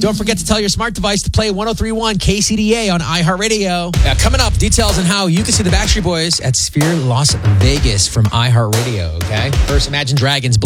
Don't forget to tell your smart device to play 103.1 KCDA on iHeartRadio. Coming up, details on how you can see the Backstreet Boys at Sphere Las Vegas from iHeartRadio, okay? First, Imagine Dragons,